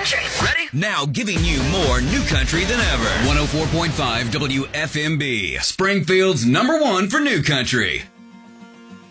country. Ready? Now giving you more new country than ever. 104.5 WFMB, Springfield's #1 for new country.